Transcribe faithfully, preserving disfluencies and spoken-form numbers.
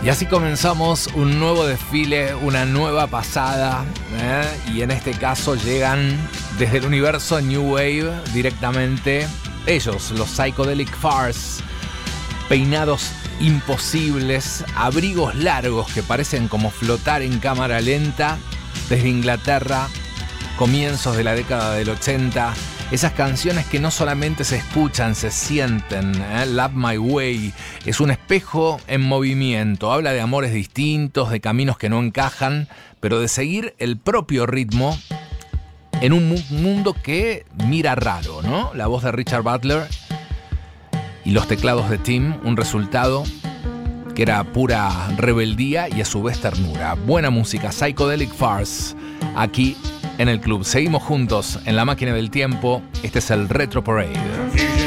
Y así comenzamos un nuevo desfile, una nueva pasada, ¿eh? Y en este caso llegan desde el universo New Wave directamente ellos, los Psychedelic Furs, peinados imposibles, abrigos largos que parecen como flotar en cámara lenta desde Inglaterra, comienzos de la década del ochenta. Esas canciones que no solamente se escuchan, se sienten, ¿eh? Love My Way es un espejo en movimiento. Habla de amores distintos, de caminos que no encajan, pero de seguir el propio ritmo en un mu- mundo que mira raro, ¿no? La voz de Richard Butler y los teclados de Tim, un resultado que era pura rebeldía y a su vez ternura. Buena música, Psychedelic Furs, aquí en el club. Seguimos juntos en la máquina del tiempo. Este es el Retro Parade.